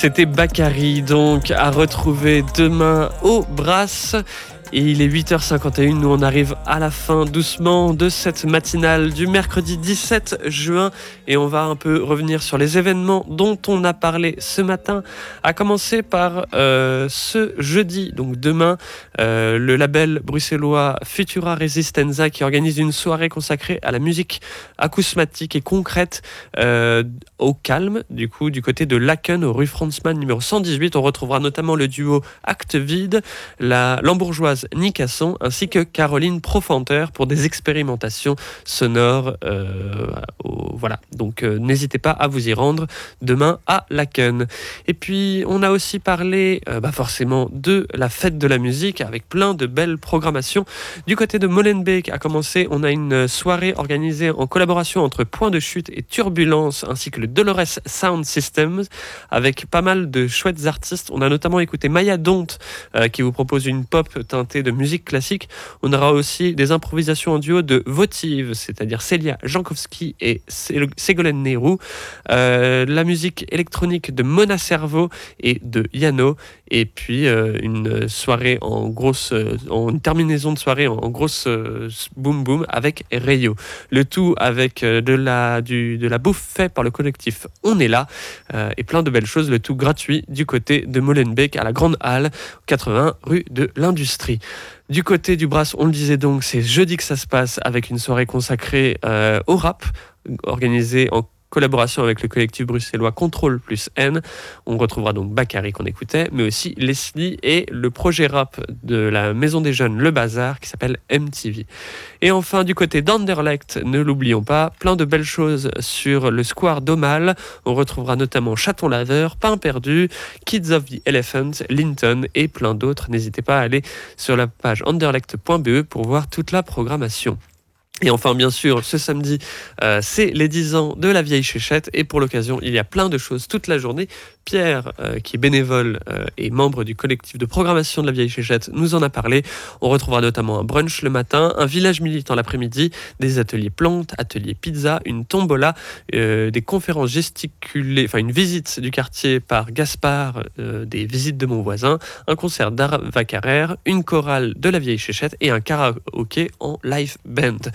C'était Bakary, donc à retrouver demain au Brass. Et il est 8h51, nous on arrive à la fin doucement de cette matinale du mercredi 17 juin et on va un peu revenir sur les événements dont on a parlé ce matin, à commencer par ce jeudi, donc demain, le label bruxellois Futura Resistenza qui organise une soirée consacrée à la musique acousmatique et concrète au calme, du coup du côté de Laken, au rue Franzmann numéro 118. On retrouvera notamment le duo Acte Vide, l'hambourgeoise Nicasson ainsi que Caroline Profanteur pour des expérimentations sonores. Voilà, donc n'hésitez pas à vous y rendre demain à Laken. Et puis on a aussi parlé forcément de la fête de la musique avec plein de belles programmations. Du côté de Molenbeek à commencer, on a une soirée organisée en collaboration entre Point de Chute et Turbulence ainsi que le Dolores Sound Systems avec pas mal de chouettes artistes. On a notamment écouté Maya Dont qui vous propose une pop teintée de musique classique. On aura aussi des improvisations en duo de Votive, c'est-à-dire Célia Jankowski et Ségolène Nehru, la musique électronique de Mona Cerveau et de Yano, et puis une soirée une terminaison de soirée en grosse boom boom avec Rayo. Le tout avec de la bouffe faite par le collectif On est là et plein de belles choses, le tout gratuit du côté de Molenbeek à la Grande Halle, 80 rue de l'Industrie. Du côté du Brass, on le disait donc, c'est jeudi que ça se passe avec une soirée consacrée au rap, organisée en collaboration avec le collectif bruxellois Contrôle plus N. On retrouvera donc Bakary qu'on écoutait, mais aussi Leslie et le projet rap de la Maison des Jeunes Le Bazar qui s'appelle MTV. Et enfin, du côté d'Anderlecht, ne l'oublions pas, plein de belles choses sur le square d'Aumale. On retrouvera notamment Chaton Laveur, Pain Perdu, Kids of the Elephant, Linton et plein d'autres. N'hésitez pas à aller sur la page anderlecht.be pour voir toute la programmation. Et enfin, bien sûr, ce samedi, c'est les 10 ans de la Vieille Chéchette. Et pour l'occasion, il y a plein de choses toute la journée. Pierre, qui est bénévole et membre du collectif de programmation de la Vieille Chéchette, nous en a parlé. On retrouvera notamment un brunch le matin, un village militant l'après-midi, des ateliers plantes, ateliers pizza, une tombola, des conférences gesticulées, enfin une visite du quartier par Gaspard, des visites de mon voisin, un concert d'art vacarer, une chorale de la Vieille Chéchette et un karaoké en live band.